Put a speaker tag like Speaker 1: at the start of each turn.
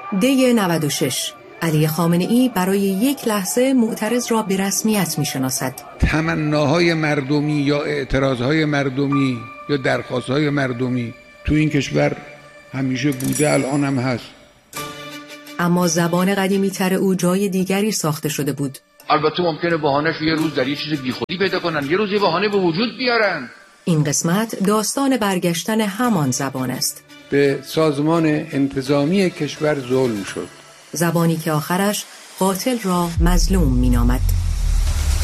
Speaker 1: دی 96 علی خامنه‌ای برای یک لحظه معترض را به رسمیت می‌شناسد.
Speaker 2: تمناهای مردمی یا اعتراضهای مردمی یا درخواستهای مردمی تو این کشور همیشه بوده، الان هم هست.
Speaker 1: اما زبان قدیمی‌تر او جای دیگری ساخته شده بود.
Speaker 3: البته ممکنه بهانه‌اش یه روز در یه چیز بیخودی پیدا کنن، یه روز یه بهانه به وجود بیارن.
Speaker 1: این قسمت داستان برگشتن همان زبان است.
Speaker 2: به سازمان انتظامی کشور ظلم شد.
Speaker 1: زبانی که آخرش قاتل را مظلوم می‌نامد.